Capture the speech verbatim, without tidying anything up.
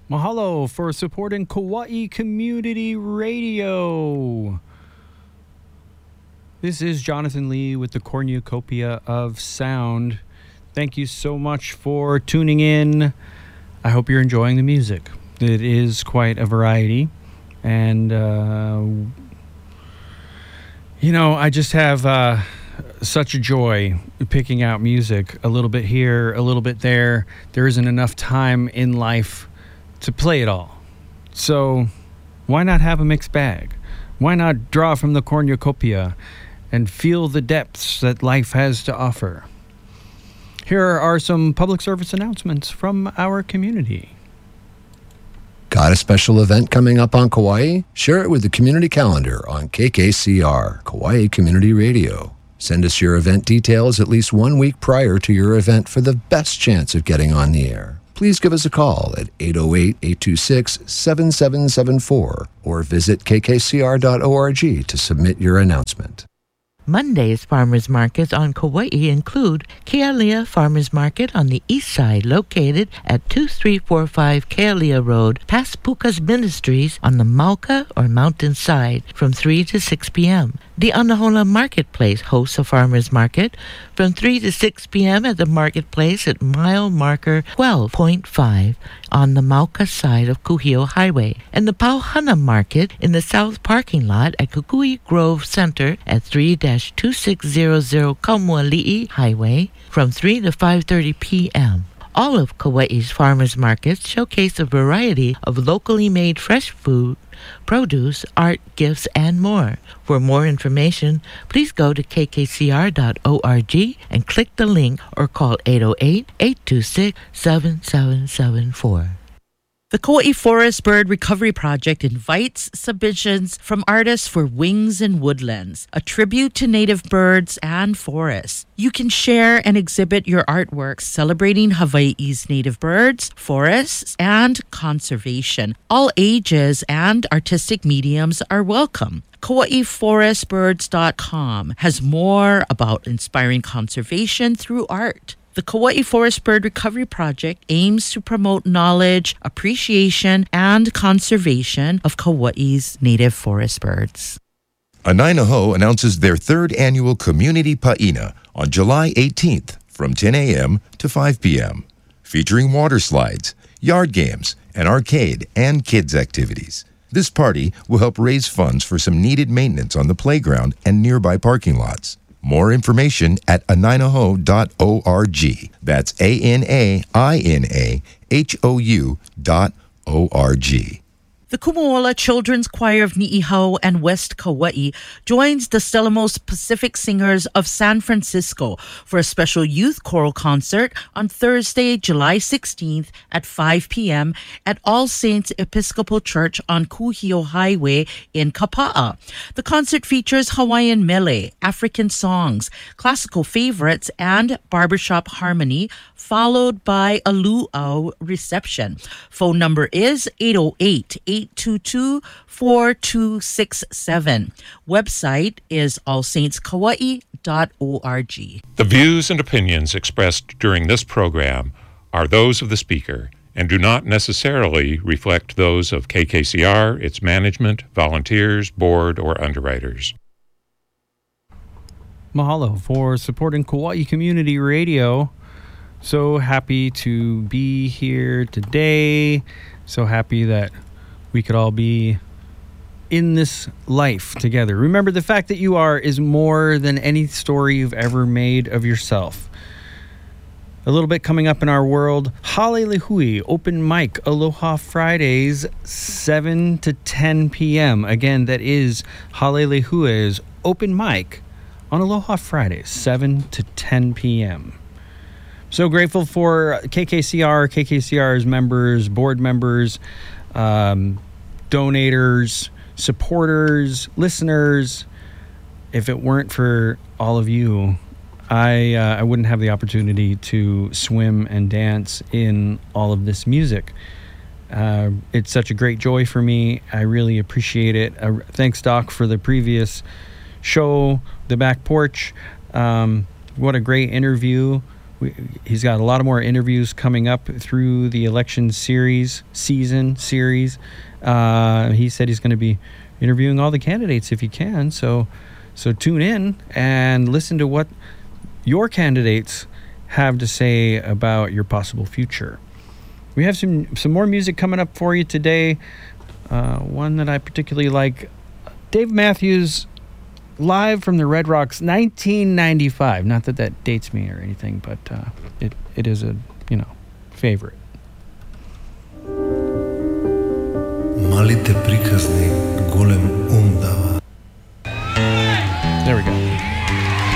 Mahalo for supporting Kauai Community Radio. This is Jonathan Lee with the Cornucopia of Sound. Thank you so much for tuning in. I hope you're enjoying the music. It is quite a variety. And, uh, you know, I just have uh, such a joy picking out music a little bit here, a little bit there. There isn't enough time in life to play it all. So why not have a mixed bag? Why not draw from the cornucopia and feel the depths that life has to offer? Here are some public service announcements from our community. Got a special event coming up on Kauai? Share it with the community calendar on K K C R, Kauai Community Radio. Send us your event details at least one week prior to your event for the best chance of getting on the air. Please give us a call at eight oh eight, eight two six, seven seven seven four or visit k k c r dot org to submit your announcement. Monday's farmers markets on Kauai include Kealia Farmers Market on the east side, located at two three four five Kealia Road, past Puka's Ministries on the Mauka or mountain side from three to six p.m. The Anahola Marketplace hosts a farmers market from three to six p.m. at the marketplace at mile marker twelve point five on the Mauka side of Kuhio Highway, and the Pauhana Market in the south parking lot at Kukui Grove Center at three two six zero zero Kaumuali'i Highway from three to five thirty p.m. All of Kauai's farmers markets showcase a variety of locally made fresh food, produce, art, gifts, and more. For more information, please go to k k c r dot org and click the link or call eight oh eight, eight two six, seven seven seven four. The Kauai Forest Bird Recovery Project invites submissions from artists for Wings and Woodlands, a tribute to native birds and forests. You can share and exhibit your artwork celebrating Hawaii's native birds, forests, and conservation. All ages and artistic mediums are welcome. Kauai Forest Birds dot com has more about inspiring conservation through art. The Kauai Forest Bird Recovery Project aims to promote knowledge, appreciation, and conservation of Kauai's native forest birds. Anainaho announces their third annual Community Pa'ina on July eighteenth from ten a.m. to five p.m., featuring water slides, yard games, an arcade, and kids' activities. This party will help raise funds for some needed maintenance on the playground and nearby parking lots. More information at anainaho dot org. That's A N A I N A H O U dot O R G. The Kumuola Children's Choir of Ni'ihau and West Kauai joins the Stellamos Pacific Singers of San Francisco for a special youth choral concert on Thursday, July sixteenth at five p.m. at All Saints Episcopal Church on Kuhio Highway in Kapa'a. The concert features Hawaiian mele, African songs, classical favorites, and barbershop harmony, followed by a luau reception. Phone number is eight oh eight, eight two two, four two six seven. Website is all saints kauai dot org. The views and opinions expressed during this program are those of the speaker and do not necessarily reflect those of K K C R, its management, volunteers, board, or underwriters. Mahalo for supporting Kauai Community Radio. So happy to be here today. So happy that we could all be in this life together. Remember, the fact that you are is more than any story you've ever made of yourself. A little bit coming up in our world. Halehui Open Mic Aloha Fridays, seven to ten p.m. Again, that is Halehui's Open Mic on Aloha Fridays, seven to ten p.m. So grateful for K K C R, K K C R's members, board members, um, donators, supporters, listeners. If it weren't for all of you, I uh, I wouldn't have the opportunity to swim and dance in all of this music. Uh, it's such a great joy for me. I really appreciate it. Uh, thanks, Doc, for the previous show, The Back Porch. Um, what a great interview we, he's got a lot of more interviews coming up through the election series, season series. Uh, he said he's going to be interviewing all the candidates if he can. So, so tune in and listen to what your candidates have to say about your possible future. We have some some more music coming up for you today. Uh, one that I particularly like, Dave Matthews, live from the Red Rocks, nineteen ninety-five. Not that that dates me or anything, but uh, it it is a, you know, favorite. Малите приказни голем ум дава. There we go.